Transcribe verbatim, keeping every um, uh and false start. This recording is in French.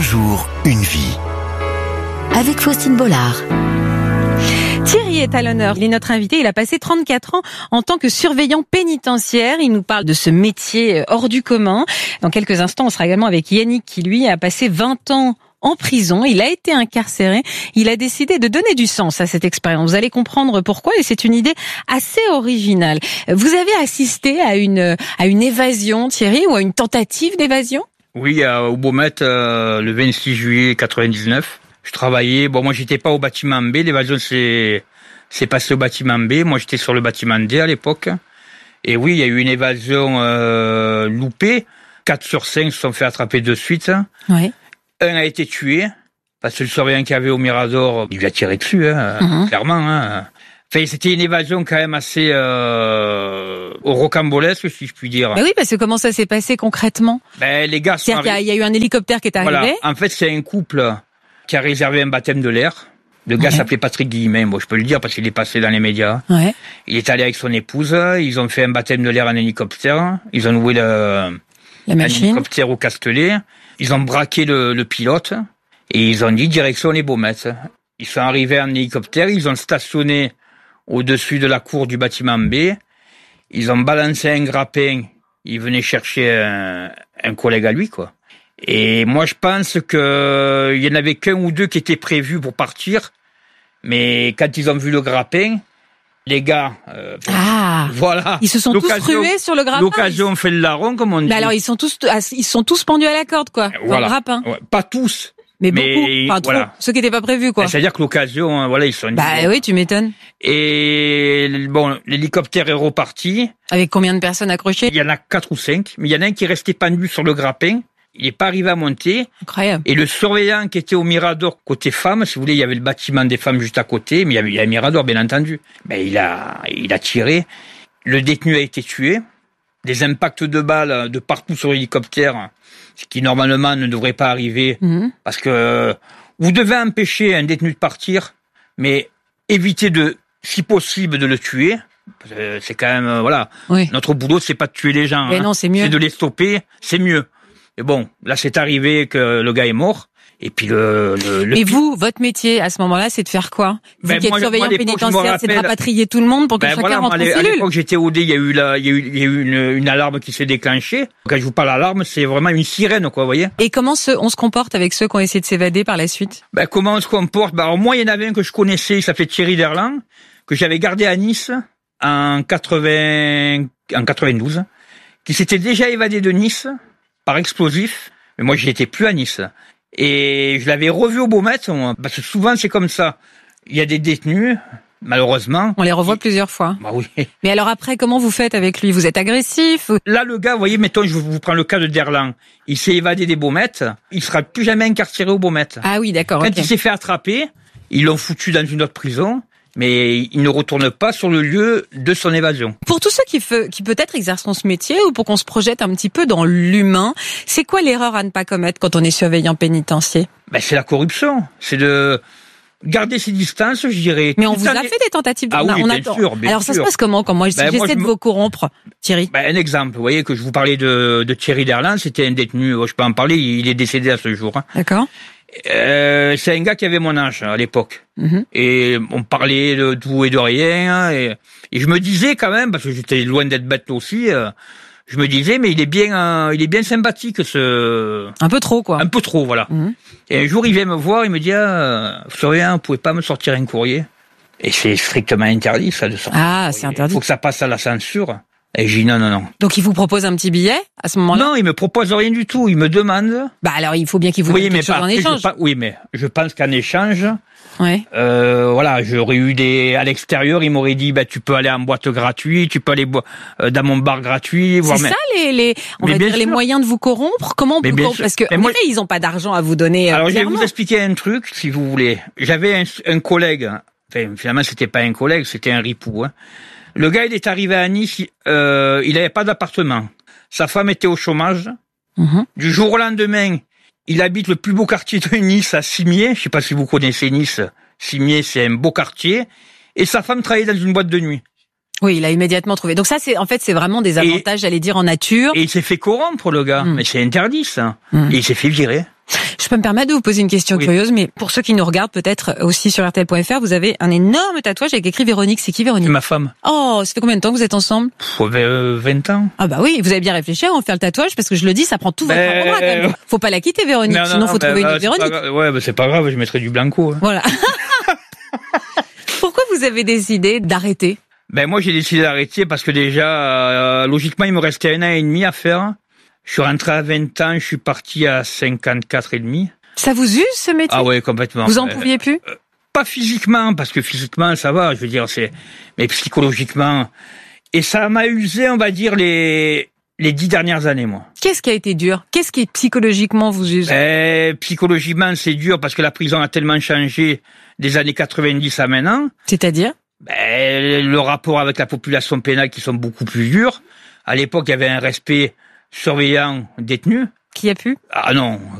jour, une vie. Avec Faustine Bollard. Thierry est à l'honneur. Il est notre invité. Il a passé trente-quatre ans en tant que surveillant pénitentiaire. Il nous parle de ce métier hors du commun. Dans quelques instants, on sera également avec Yannick qui, lui, a passé vingt ans en prison. Il a été incarcéré. Il a décidé de donner du sens à cette expérience. Vous allez comprendre pourquoi, et c'est une idée assez originale. Vous avez assisté à une, à une évasion, Thierry, ou à une tentative d'évasion? Oui, euh, au Baumette, euh, le vingt-six juillet quatre-vingt-dix-neuf. Je travaillais, bon, moi, j'étais pas au bâtiment B. L'évasion, c'est, c'est passé au bâtiment B. Moi, j'étais sur le bâtiment D à l'époque. Et oui, il y a eu une évasion, euh, loupée. Quatre sur cinq se sont fait attraper de suite. Oui. Un a été tué, parce que le surveillant qu'il y avait au Mirador, il lui a tiré dessus, hein, mmh. clairement. Hein. Enfin, c'était une évasion quand même assez euh, rocambolesque, si je puis dire. Ben oui, parce que comment ça s'est passé concrètement? Ben, les gars sont C'est-à-dire qu'il y a eu un hélicoptère qui est arrivé. Voilà. En fait, c'est un couple qui a réservé un baptême de l'air. Le gars ouais. s'appelait Patrick Guillemin, bon, je peux le dire parce qu'il est passé dans les médias. Ouais. Il est allé avec son épouse, ils ont fait un baptême de l'air en hélicoptère, ils ont loué le, la machine. Hélicoptère au Castellet, ils ont braqué le, le pilote et ils ont dit direction les Baumettes. Ils sont arrivés en hélicoptère, ils ont stationné au-dessus de la cour du bâtiment B, ils ont balancé un grappin, ils venaient chercher un, un collègue à lui, quoi. Et moi, je pense que il y en avait qu'un ou deux qui étaient prévus pour partir, mais quand ils ont vu le grappin, les gars, euh, ah, voilà, ils se sont tous rués sur le grappin. L'occasion fait le larron, comme on dit. Mais alors, ils sont tous, ils sont tous pendus à la corde, quoi, voilà. dans le grappin. Ouais, pas tous. Mais, mais beaucoup, enfin, voilà. trop, ceux qui n'étaient pas prévus, quoi. C'est-à-dire que l'occasion, voilà, ils sont... Bah disons. Oui, tu m'étonnes. Et bon, l'hélicoptère est reparti. Avec combien de personnes accrochées? Il y en a quatre ou cinq, mais il y en a un qui est resté pendu sur le grappin. Il n'est pas arrivé à monter. Incroyable. Et le surveillant qui était au Mirador côté femmes, si vous voulez, il y avait le bâtiment des femmes juste à côté, mais il y avait, il y avait un Mirador, bien entendu. Ben, il a, il a tiré. Le détenu a été tué. Des impacts de balles de partout sur l'hélicoptère, ce qui normalement ne devrait pas arriver, mmh. parce que vous devez empêcher un détenu de partir, mais éviter de, si possible, de le tuer. C'est quand même, voilà. Oui. Notre boulot, c'est pas de tuer les gens. Mais hein. non, c'est mieux. C'est de les stopper, c'est mieux. Et bon, là, c'est arrivé que le gars est mort. Et puis le, le, le Et vous, votre métier à ce moment-là, c'est de faire quoi? Vous ben qui êtes moi, surveillant moi, pénitentiaire, c'est de rapatrier tout le monde pour que ben chacun voilà, rentre moi, en cellule. À l'époque, j'étais au D, il y a eu la, il y a eu, il y a eu une, une alarme qui s'est déclenchée. Quand je vous parle d'alarme, c'est vraiment une sirène, quoi, vous voyez. Et comment se, on se comporte avec ceux qui ont essayé de s'évader par la suite? Ben comment on se comporte? Ben alors moi, il y en avait un que je connaissais, il s'appelait Thierry Derlan, que j'avais gardé à Nice en quatre-vingts, en quatre-vingt-douze, qui s'était déjà évadé de Nice par explosif. Mais moi, j'y étais plus à Nice. Et je l'avais revu au Baumette, parce que souvent c'est comme ça. Il y a des détenus, malheureusement. On les revoit et... plusieurs fois. Bah oui. Mais alors après, comment vous faites avec lui? Vous êtes agressif? Là, le gars, vous voyez, mettons, je vous prends le cas de Derlan. Il s'est évadé des Baumettes. Il sera plus jamais incarcéré au Baumette. Ah oui, d'accord. Quand okay. il s'est fait attraper, ils l'ont foutu dans une autre prison. Mais il ne retourne pas sur le lieu de son évasion. Pour tous ceux qui, fe, qui peut-être exerceront ce métier ou pour qu'on se projette un petit peu dans l'humain, c'est quoi l'erreur à ne pas commettre quand on est surveillant pénitentiaire? Ben, c'est la corruption. C'est de garder ses distances, je dirais. Mais on vous a fait des tentatives de... Ah oui, on bien attend. sûr, bien Alors ça sûr. se passe comment quand moi, ben, j'essaie moi, je de me... vous corrompre, Thierry? Ben, un exemple, vous voyez que je vous parlais de, de Thierry Derlan, c'était un détenu, je peux en parler, il est décédé à ce jour. Hein. D'accord. Euh, c'est un gars qui avait mon âge à l'époque. Mmh. Et on parlait de tout et de rien. Et, et je me disais quand même, parce que j'étais loin d'être bête aussi, euh, je me disais, mais il est bien, euh, il est bien sympathique, ce... Un peu trop, quoi. Un peu trop, voilà. Mmh. Et un jour, il vient me voir, il me dit, ah, vous savez, vous pouvez pas me sortir un courrier? Et c'est strictement interdit, ça, de sortir. Ah, c'est interdit. Il faut que ça passe à la censure. Et j'ai dit non, non, non. Donc il vous propose un petit billet à ce moment-là? Non, il me propose rien du tout. Il me demande. Bah alors il faut bien qu'il vous oui, donne mais quelque chose pas, en échange. Pas, oui, mais je pense qu'en échange, ouais. euh, voilà, j'aurais eu des à l'extérieur. Il m'aurait dit, bah tu peux aller en boîte gratuite, tu peux aller bo- euh, dans mon bar gratuit. C'est ça les, les, on va dire sûr. les moyens de vous corrompre. Comment on peut corrompre? Parce que en moi, effet, ils ont pas d'argent à vous donner. Alors clairement. je vais vous expliquer un truc, si vous voulez. J'avais un, un collègue. Enfin, finalement, c'était pas un collègue, c'était un ripou. Hein. Le gars, il est arrivé à Nice, euh, il n'avait pas d'appartement. Sa femme était au chômage. Mmh. Du jour au lendemain, il habite le plus beau quartier de Nice, à Cimiez. Je sais pas si vous connaissez Nice. Cimiez, c'est un beau quartier. Et sa femme travaillait dans une boîte de nuit. Oui, il a immédiatement trouvé. Donc ça, c'est en fait, c'est vraiment des avantages, j'allais dire, en nature. Et il s'est fait corrompre, le gars. Mmh. Mais c'est interdit, ça. Mmh. Et il s'est fait virer. Je Je peux me permettre de vous poser une question Oui. curieuse, mais pour ceux qui nous regardent peut-être aussi sur R T L point F R, vous avez un énorme tatouage avec écrit Véronique. C'est qui Véronique? C'est ma femme. Oh, ça fait combien de temps que vous êtes ensemble? Pff, vingt ans. Ah bah oui, vous avez bien réfléchi à en faire le tatouage parce que je le dis, ça prend tout votre Ben, avant-bras quand même. Faut pas la quitter Véronique, Non, non, sinon non, faut ben, trouver une ben, autre c'est Véronique. pas gra- Ouais, ben, c'est pas grave, je mettrai du blanco. Hein. Voilà. Pourquoi vous avez décidé d'arrêter? Ben moi j'ai décidé d'arrêter parce que déjà, euh, logiquement, il me restait un an et demi à faire. Je suis rentré à vingt ans, je suis parti à cinquante-quatre et demi. Ça vous use ce métier? Ah ouais, complètement. Vous en Euh, pouviez plus? Pas physiquement, parce que physiquement ça va, je veux dire, c'est, mais psychologiquement. Et ça m'a usé, on va dire, les les dix dernières années, moi. Qu'est-ce qui a été dur? Qu'est-ce qui psychologiquement vous use? Eh, psychologiquement, c'est dur parce que la prison a tellement changé des années quatre-vingt-dix à maintenant. C'est-à-dire? Ben, le rapport avec la population pénale qui sont beaucoup plus durs. À l'époque, il y avait un respect surveillant détenu. Qui a pu? Ah non,